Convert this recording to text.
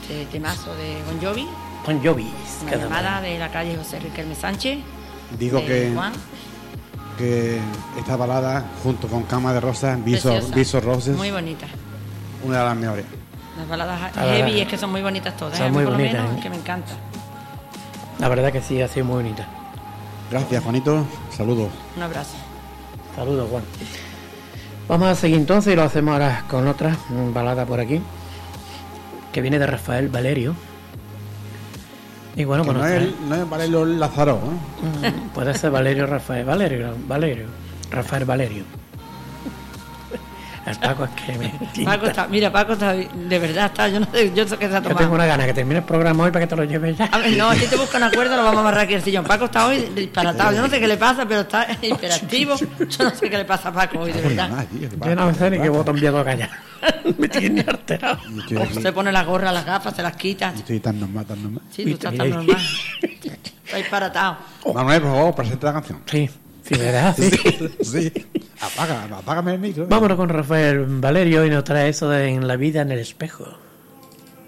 este temazo de Bon Jovi. Bon Jovi. Una llamada de la calle José Riquelme Sánchez. Digo que esta balada, junto con Cama de Rosas, Viso Roses, muy bonita. Una de las mejores. Las baladas heavy es que son muy bonitas todas. Son muy por bonitas, lo menos, que me encanta. La verdad que sí, ha sido muy bonita. Gracias, Juanito. Saludos. Un abrazo. Saludos, Juan. Vamos a seguir entonces y lo hacemos ahora con otra balada por aquí, que viene de Rafael Valerio. Y bueno, no es Valerio Lázaro, ¿eh? Puede ser Valerio Rafael Rafael Valerio. El Paco es que me Paco está, de verdad está, yo no sé, yo sé que se ha tomado. Yo tengo una gana que termine el programa hoy para que te lo lleves ya. A ver, no, si te busca una cuerda lo vamos a amarrar aquí el sillón. Paco está hoy disparatado, yo no sé qué le pasa, pero está hiperactivo. Yo no sé qué le pasa a Paco hoy, de verdad. Yo no sé ni qué botón voy a callar. Me tiene alterado. Se pone la gorra, las gafas, se las quita. Estoy tan normal. Sí, tú estás tan normal. Está disparatado. Manuel, por favor, presenta la canción. Sí, me dejas así. Sí. Apágame el micro. Vámonos con Rafael Valerio y nos trae eso de En la vida en el espejo.